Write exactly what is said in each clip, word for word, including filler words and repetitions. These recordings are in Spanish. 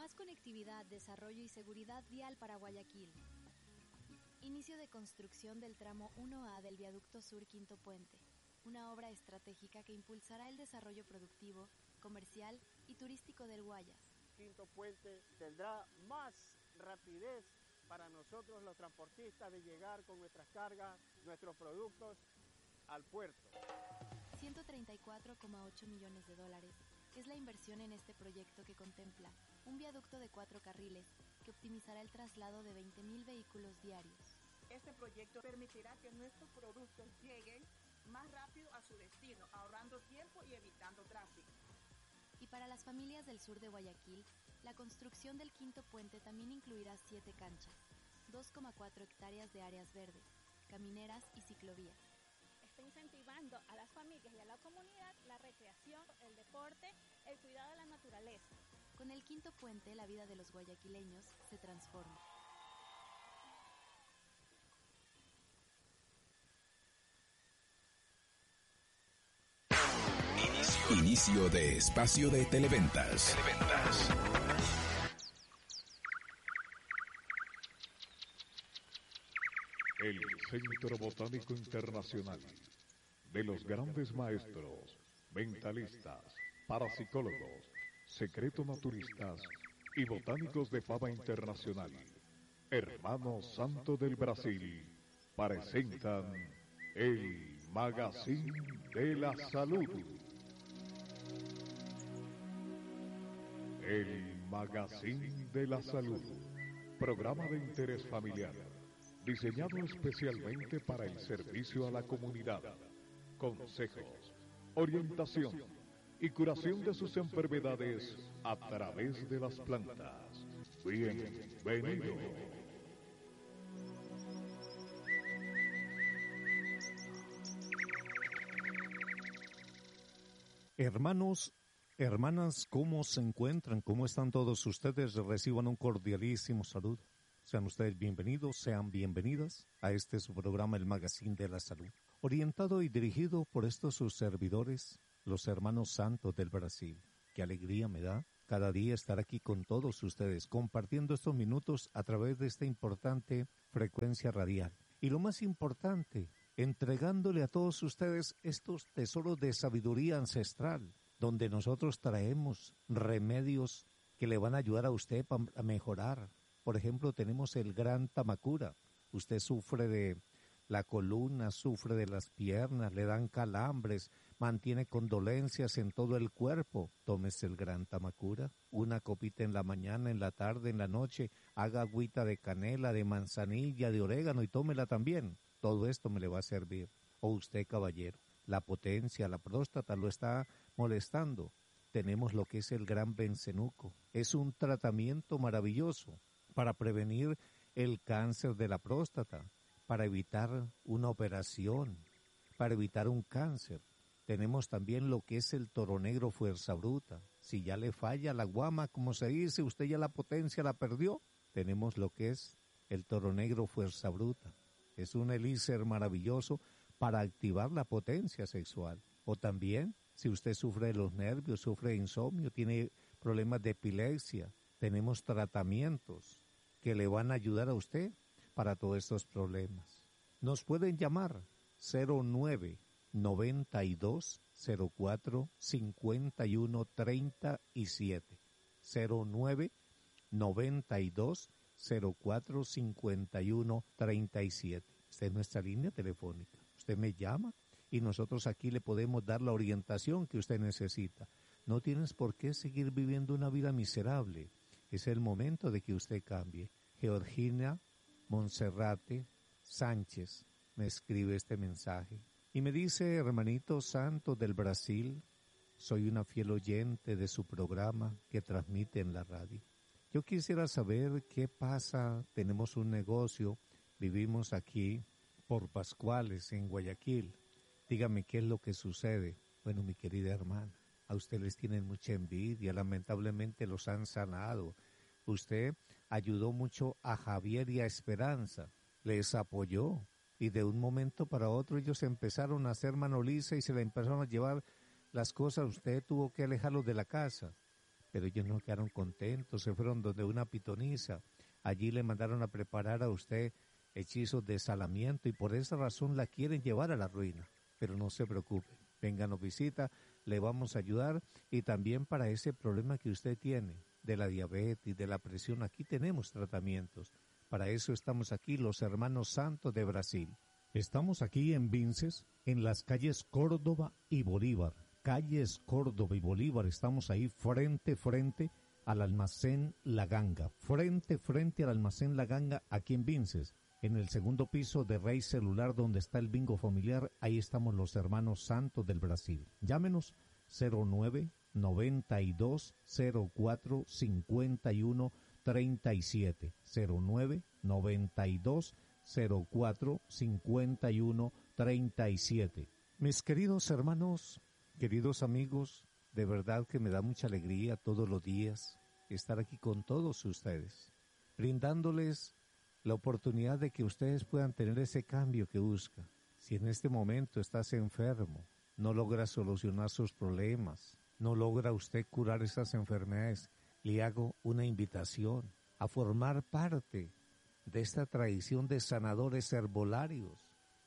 Más conectividad, desarrollo y seguridad vial para Guayaquil. Inicio de construcción del tramo uno A del Viaducto Sur Quinto Puente, una obra estratégica que impulsará el desarrollo productivo, comercial y turístico del Guayas. Quinto Puente tendrá más rapidez para nosotros los transportistas de llegar con nuestras cargas, nuestros productos al puerto. ciento treinta y cuatro coma ocho millones de dólares es la inversión en este proyecto que contempla un viaducto de cuatro carriles que optimizará el traslado de veinte mil vehículos diarios. Este proyecto permitirá que nuestros productos lleguen más rápido a su destino, ahorrando tiempo y evitando tráfico. Y para las familias del sur de Guayaquil, la construcción del quinto puente también incluirá siete canchas, dos coma cuatro hectáreas de áreas verdes, camineras y ciclovías. Está incentivando a las familias y a la comunidad la recreación, el deporte, el cuidado de la naturaleza. Con el quinto puente, la vida de los guayaquileños se transforma. Inicio, Inicio de espacio de televentas. televentas. El Centro Botánico Internacional, de los grandes maestros, mentalistas, parapsicólogos, secreto-naturistas y botánicos de fama internacional, Hermanos Santo del Brasil, presentan el Magazine de la Salud. El Magazine de la Salud, programa de interés familiar, diseñado especialmente para el servicio a la comunidad. Consejos, orientación y curación de sus enfermedades a través de las plantas. Bienvenido. Hermanos, hermanas, ¿cómo se encuentran? ¿Cómo están todos ustedes? Reciban un cordialísimo saludo. Sean ustedes bienvenidos, sean bienvenidas a este su programa, el Magazine de la Salud, orientado y dirigido por estos sus servidores, los hermanos santos del Brasil. Qué alegría me da cada día estar aquí con todos ustedes, compartiendo estos minutos a través de esta importante frecuencia radial. Y lo más importante, entregándole a todos ustedes estos tesoros de sabiduría ancestral, donde nosotros traemos remedios que le van a ayudar a usted a mejorar. Por ejemplo, tenemos el gran Tamacura. Usted sufre de la columna, sufre de las piernas, le dan calambres, mantiene condolencias en todo el cuerpo. Tómese el gran Tamacura, una copita en la mañana, en la tarde, en la noche, haga agüita de canela, de manzanilla, de orégano y tómela también. Todo esto me le va a servir. O usted, caballero, la potencia, la próstata lo está molestando. Tenemos lo que es el gran bencenuco. Es un tratamiento maravilloso para prevenir el cáncer de la próstata, para evitar una operación, para evitar un cáncer. Tenemos también lo que es el toro negro fuerza bruta. Si ya le falla la guama, como se dice, usted ya la potencia la perdió. Tenemos lo que es el toro negro fuerza bruta. Es un elixir maravilloso para activar la potencia sexual. O también, si usted sufre de los nervios, sufre de insomnio, tiene problemas de epilepsia, tenemos tratamientos que le van a ayudar a usted para todos estos problemas. Nos pueden llamar cero nueve noventa y dos cero cuatro cincuenta y uno treinta y siete. cero nueve noventa y dos cero cuatro cincuenta y uno treinta y siete. Esta es nuestra línea telefónica. Usted me llama y nosotros aquí le podemos dar la orientación que usted necesita. No tienes por qué seguir viviendo una vida miserable. Es el momento de que usted cambie. Georgina Monserrate Sánchez me escribe este mensaje y me dice: hermanito santo del Brasil, soy una fiel oyente de su programa que transmite en la radio. Yo quisiera saber qué pasa. Tenemos un negocio, vivimos aquí por Pascuales en Guayaquil. Dígame qué es lo que sucede. Bueno, mi querida hermana, a usted les tienen mucha envidia, lamentablemente los han sanado. Usted ayudó mucho a Javier y a Esperanza, les apoyó y de un momento para otro ellos empezaron a hacer mano lisa y se le empezaron a llevar las cosas. Usted tuvo que alejarlos de la casa, pero ellos no quedaron contentos, se fueron donde una pitonisa, allí le mandaron a preparar a usted hechizos de salamiento y por esa razón la quieren llevar a la ruina, pero no se preocupe, venga, nos visita, le vamos a ayudar y también para ese problema que usted tiene, de la diabetes, de la presión, aquí tenemos tratamientos, para eso estamos aquí los hermanos santos de Brasil. Estamos aquí en Vinces, en las calles Córdoba y Bolívar, calles Córdoba y Bolívar, estamos ahí frente, frente al almacén La Ganga, frente, frente al almacén La Ganga, aquí en Vinces, en el segundo piso de Rey Celular, donde está el bingo familiar, ahí estamos los hermanos santos del Brasil. Llámenos cero nueve, noventa y dos, cero cuatro, cincuenta y uno, treinta y siete, cero nueve, noventa y dos, cero cuatro, cincuenta y uno, treinta y siete. Mis queridos hermanos, queridos amigos, de verdad que me da mucha alegría todos los días estar aquí con todos ustedes, brindándoles la oportunidad de que ustedes puedan tener ese cambio que buscan. Si en este momento estás enfermo, no logra solucionar sus problemas, no logra usted curar esas enfermedades, le hago una invitación a formar parte de esta tradición de sanadores herbolarios,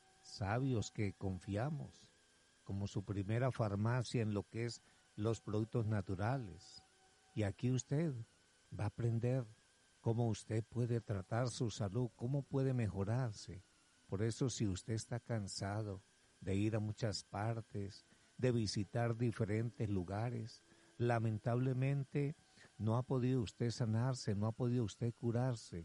sabios que confiamos, como su primera farmacia en lo que es los productos naturales. Y aquí usted va a aprender cómo usted puede tratar su salud, cómo puede mejorarse. Por eso, si usted está cansado de ir a muchas partes, de visitar diferentes lugares, lamentablemente no ha podido usted sanarse, no ha podido usted curarse,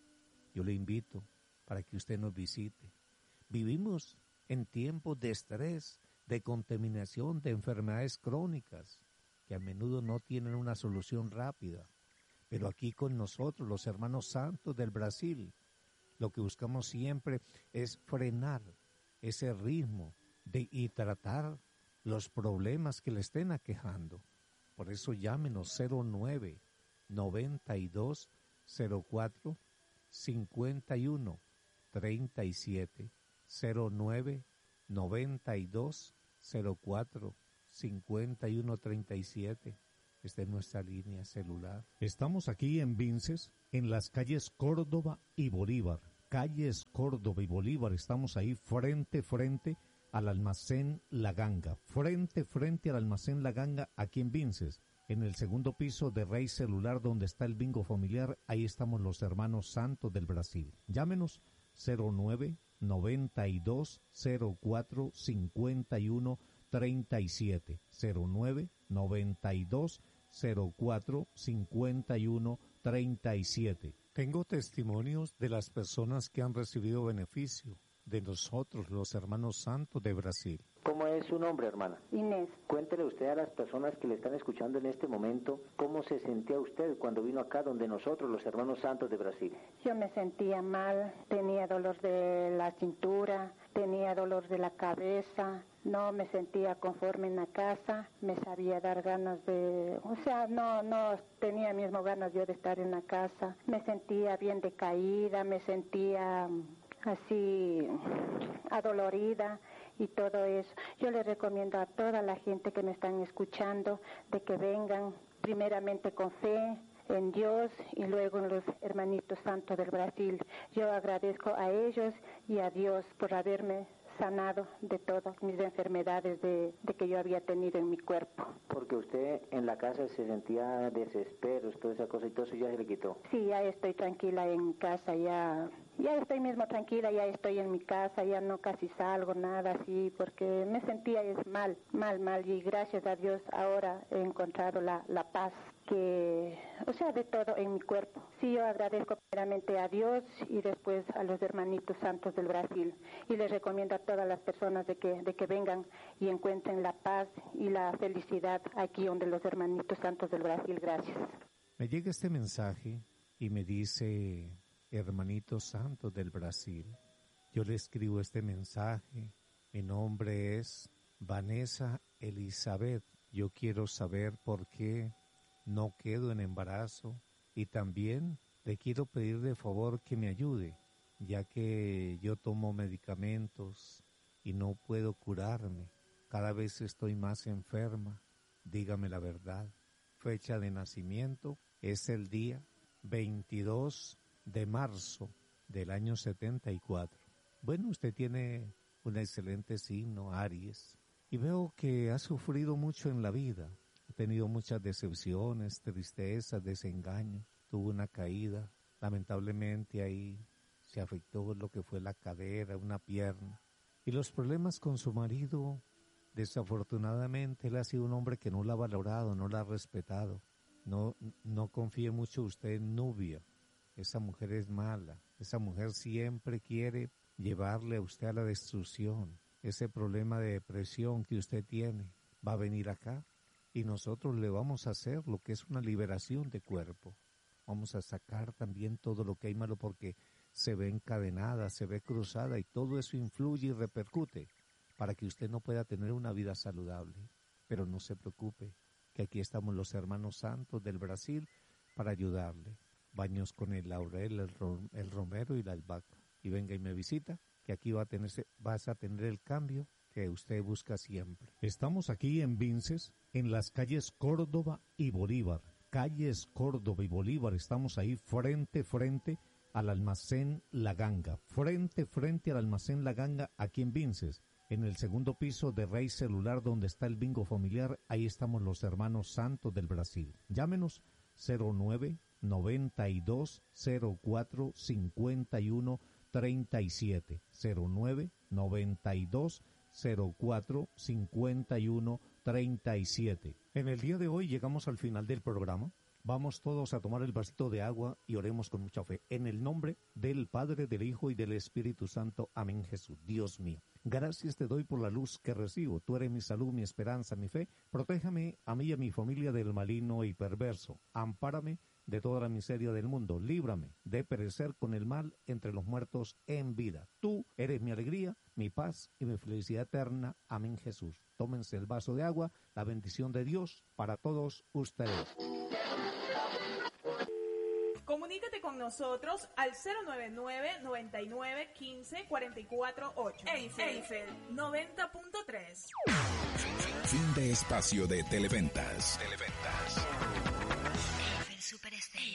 yo le invito para que usted nos visite. Vivimos en tiempos de estrés, de contaminación, de enfermedades crónicas, que a menudo no tienen una solución rápida. Pero aquí con nosotros, los hermanos santos del Brasil, lo que buscamos siempre es frenar ese ritmo de, y tratar los problemas que le estén aquejando. Por eso llámenos cero nueve, noventa y dos, cero cuatro, cincuenta y uno, treinta y siete, cero nueve, noventa y dos, cero cuatro, cincuenta y uno, treinta y siete. Esta es nuestra línea celular. Estamos aquí en Vinces, en las calles Córdoba y Bolívar. Calles Córdoba y Bolívar, estamos ahí frente, frente al almacén La Ganga. Frente, frente al almacén La Ganga, aquí en Vinces. En el segundo piso de Rey Celular, donde está el bingo familiar, ahí estamos los hermanos santos del Brasil. Llámenos cero nueve, noventa y dos, cero cuatro, cincuenta y uno, treinta y siete. cero nueve, noventa y dos, cero cuatro, cincuenta y uno, treinta y siete. Tengo testimonios de las personas que han recibido beneficio de nosotros, los hermanos santos de Brasil. ¿Cómo es su nombre, hermana? Inés. Cuéntele usted a las personas que le están escuchando en este momento, ¿cómo se sentía usted cuando vino acá donde nosotros, los hermanos santos de Brasil? Yo me sentía mal, tenía dolor de la cintura, tenía dolor de la cabeza, no me sentía conforme en la casa, me sabía dar ganas de, o sea, no, no tenía mismo ganas yo de estar en la casa, me sentía bien decaída, me sentía así adolorida y todo eso. Yo les recomiendo a toda la gente que me están escuchando de que vengan primeramente con fe en Dios y luego en los hermanitos santos del Brasil. Yo agradezco a ellos y a Dios por haberme sanado de todas mis enfermedades de, de que yo había tenido en mi cuerpo. Porque usted en la casa se sentía desesperos, toda esa cosa y todo eso ya se le quitó. Sí, ya estoy tranquila en mi casa, ya ya estoy mismo tranquila, ya estoy en mi casa, ya no casi salgo, nada así, porque me sentía es mal, mal, mal, y gracias a Dios ahora he encontrado la, la paz que, o sea, de todo en mi cuerpo. Sí, yo agradezco primeramente a Dios y después a los hermanitos santos del Brasil, y les recomiendo a todas las personas de que, de que vengan y encuentren la paz y la felicidad aquí donde los hermanitos santos del Brasil. Gracias. Me llega este mensaje y me dice: hermanitos santos del Brasil, yo le escribo este mensaje, mi nombre es Vanessa Elizabeth, yo quiero saber por qué no quedo en embarazo y también le quiero pedir de favor que me ayude, ya que yo tomo medicamentos y no puedo curarme, cada vez estoy más enferma, dígame la verdad, fecha de nacimiento es el día veintidós de marzo del año setenta y cuatro. Bueno, usted tiene un excelente signo, Aries, y veo que ha sufrido mucho en la vida. Ha tenido muchas decepciones, tristezas, desengaños, tuvo una caída, lamentablemente ahí se afectó lo que fue la cadera, una pierna. Y los problemas con su marido, desafortunadamente él ha sido un hombre que no la ha valorado, no la ha respetado. No, no confíe mucho usted en Nubia, esa mujer es mala, esa mujer siempre quiere llevarle a usted a la destrucción. Ese problema de depresión que usted tiene va a venir acá y nosotros le vamos a hacer lo que es una liberación de cuerpo. Vamos a sacar también todo lo que hay malo porque se ve encadenada, se ve cruzada y todo eso influye y repercute para que usted no pueda tener una vida saludable. Pero no se preocupe, que aquí estamos los hermanos santos del Brasil para ayudarle. Baños con el laurel, el, rom, el romero y la albahaca. Y venga y me visita, que aquí va a tenerse, vas a tener el cambio que usted busca siempre. Estamos aquí en Vinces, en las calles Córdoba y Bolívar. Calles Córdoba y Bolívar, estamos ahí frente, frente al almacén La Ganga. Frente, frente al almacén La Ganga, aquí en Vinces. En el segundo piso de Rey Celular, donde está el bingo familiar, ahí estamos los hermanos santos del Brasil. Llámenos cero nueve, noventa y dos, cero cuatro, cincuenta y uno, treinta y siete. cero nueve, noventa y dos, cero cuatro, cincuenta y uno, treinta y siete. En el día de hoy llegamos al final del programa. Vamos todos a tomar el vasito de agua y oremos con mucha fe. En el nombre del Padre, del Hijo y del Espíritu Santo. Amén, Jesús. Dios mío, gracias te doy por la luz que recibo. Tú eres mi salud, mi esperanza, mi fe. Protéjame a mí y a mi familia del maligno y perverso. Ampárame de toda la miseria del mundo. Líbrame de perecer con el mal entre los muertos en vida. Tú eres mi alegría, mi paz y mi felicidad eterna. Amén, Jesús. Tómense el vaso de agua. La bendición de Dios para todos ustedes. Comunícate con nosotros al cero nueve nueve, noventa y nueve, quince, cuarenta y cuatro, ocho. Eiffel, Eiffel noventa punto tres. Fin de espacio de Televentas. Televentas. Eiffel Super Estéreo.